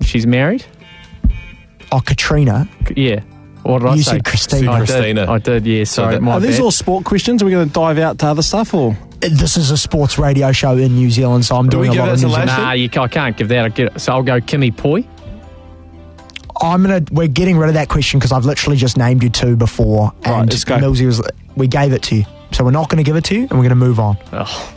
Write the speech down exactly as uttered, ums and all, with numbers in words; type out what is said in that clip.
she's married. Oh, Katrina. Yeah. What did I You say? said Christina. I Christina. did. I did. Yeah. Sorry. that- my Are these bad. all sport questions? Are we going to dive out to other stuff or? This is a sports radio show in New Zealand, so I'm Do we doing a give lot it of as a New Zealand. last- Nah, you, I can't give that. I get, so I'll go Kimmy Poi. I'm gonna. We're getting rid of that question because I've literally just named you two before, Right, and let's go. Millsy was. We gave it to you, so we're not going to give it to you, and we're going to move on. Oh.